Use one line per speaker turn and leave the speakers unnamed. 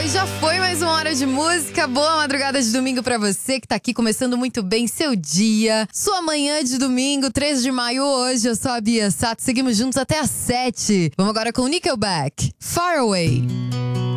já foi mais uma hora de música. Boa madrugada de domingo pra você que tá aqui começando muito bem seu dia. Sua manhã de domingo, 3 de maio hoje. Eu sou a Bia Sato, seguimos juntos até às 7. Vamos agora com Nickelback, Far Away.